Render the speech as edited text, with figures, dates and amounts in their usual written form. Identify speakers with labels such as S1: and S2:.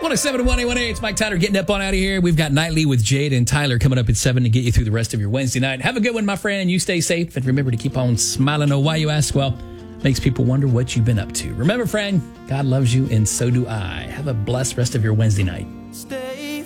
S1: 107-1818. It's Mike Tyler getting up on out of here. We've got Nightly with Jade and Tyler coming up at 7 to get you through the rest of your Wednesday night. Have a good one, my friend. You stay safe. And remember to keep on smiling. Oh, why you ask? Well, makes people wonder what you've been up to. Remember, friend, God loves you and so do I. Have a blessed rest of your Wednesday night.